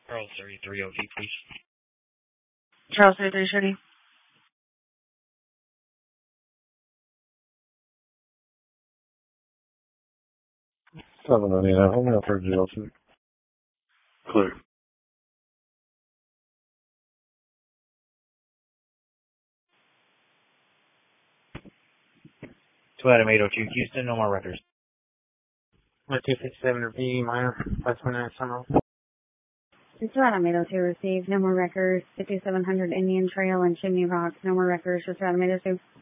Charles 33 OT, please. Charles 33 Shirley. Seven on the home now for GLC. Clear. 2 Adam 802 Houston, no more records. 257 V minor, 529 Summer. 2 Adam 802 received, no more records. 5700 Indian Trail and Chimney Rock, no more records. 2 Adam 802.